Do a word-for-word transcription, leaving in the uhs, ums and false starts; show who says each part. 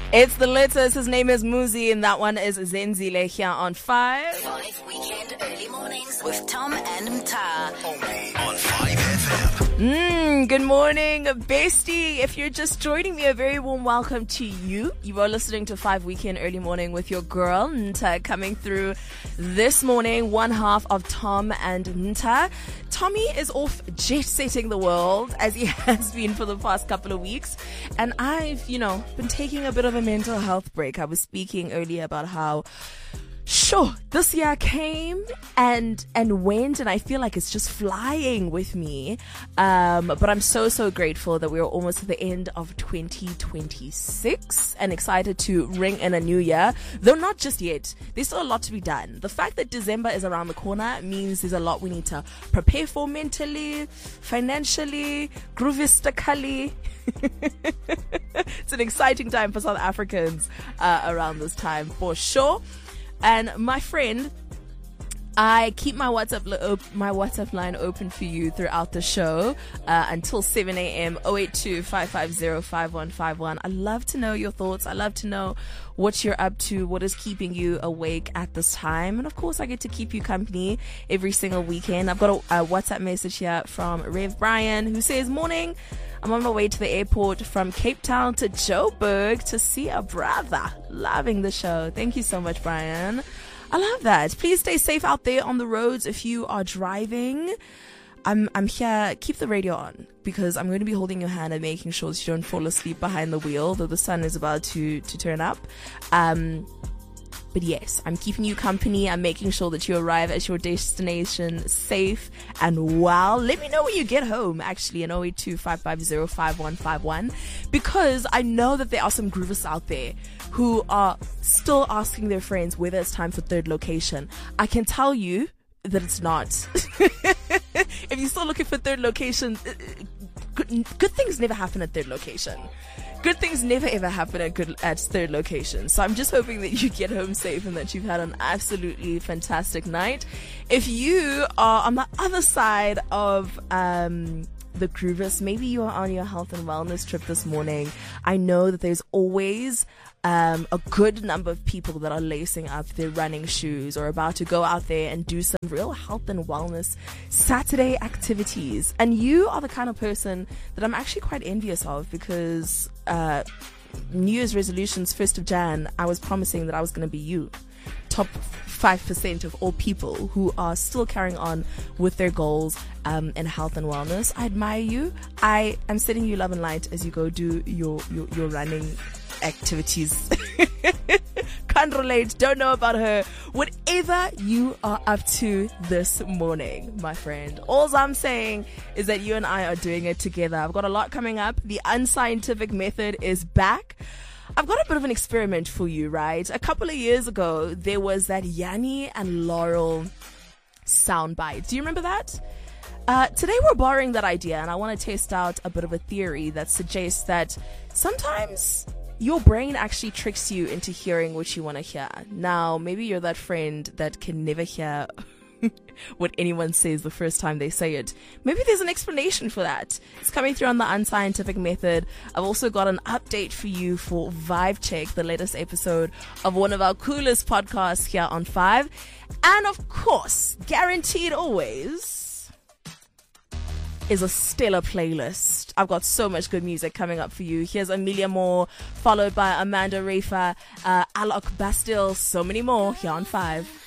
Speaker 1: It's the latest. His name is Muzi, and that one is Zenzile here on Five.
Speaker 2: Five weekend early mornings with Tom and Mta.
Speaker 3: Only on Five F M.
Speaker 1: Mm, good morning, bestie. If you're just joining me, a very warm welcome to you. You are listening to Five Weekend Early Morning with your girl, Mta, coming through this morning, one half of Tom and Mta. Tommy is off jet-setting the world, as he has been for the past couple of weeks. And I've, you know, been taking a bit of a mental health break. I was speaking earlier about how Sure, this year came and and went, and I feel like it's just flying with me. Um, but I'm so, so grateful that we're almost at the end of twenty twenty-six and excited to ring in a new year. Though not just yet. There's still a lot to be done. The fact that December is around the corner means there's a lot we need to prepare for mentally, financially, groovistically. It's an exciting time for South Africans uh, around this time, for sure. And my friend, I keep my WhatsApp li- op- my WhatsApp line open for you throughout the show uh, until seven a.m. oh eight two, five five zero, five one five one. I love to know your thoughts. I love to know what you're up to, what is keeping you awake at this time. And of course, I get to keep you company every single weekend. I've got a, a WhatsApp message here from Rev Brian, who says, morning, I'm on my way to the airport from Cape Town to Joburg to see a brother. Loving the show. Thank you so much, Brian. I love that. Please stay safe out there on the roads if you are driving. I'm I'm here. Keep the radio on because I'm going to be holding your hand and making sure that you don't fall asleep behind the wheel, though the sun is about to, to turn up. Um, but yes, I'm keeping you company. I'm making sure that you arrive at your destination safe and well. Let me know when you get home, actually, in oh eight two, five five zero, five one five one, because I know that there are some groovers out there who are still asking their friends whether it's time for third location. I can tell you that it's not. If you're still looking for third location, good, good things never happen at third location. Good things never ever happen at good at third location. So I'm just hoping that you get home safe and that you've had an absolutely fantastic night. If you are on the other side of um the groovers, maybe you are on your health and wellness trip this morning. I know that there's always um, a good number of people that are lacing up their running shoes or about to go out there and do some real health and wellness Saturday activities. And you are the kind of person that I'm actually quite envious of, because uh, New Year's resolutions, first of January, I was promising that I was going to be you. Top five percent of all people who are still carrying on with their goals um, in health and wellness. I admire you. I am sending you love and light as you go do your, your, your running activities. Can't relate, don't know about her. Whatever you are up to this morning, my friend, all I'm saying is that you and I are doing it together. I've got a lot coming up. The unscientific method is back. I've got a bit of an experiment for you, right? A couple of years ago, there was that Yanni and Laurel soundbite. Do you remember that? Uh, today we're borrowing that idea, and I want to test out a bit of a theory that suggests that sometimes your brain actually tricks you into hearing what you want to hear. Now, maybe you're that friend that can never hear what anyone says the first time they say it. Maybe there's an explanation for that. It's coming through on the unscientific method. I've also got an update for you for Vibe Check, the latest episode of one of our coolest podcasts here on Five. And of course, guaranteed always, is a stellar playlist. I've got so much good music coming up for you. Here's Amelia Moore, followed by Amanda Rafa, uh, Alok Bastille, so many more here on Five.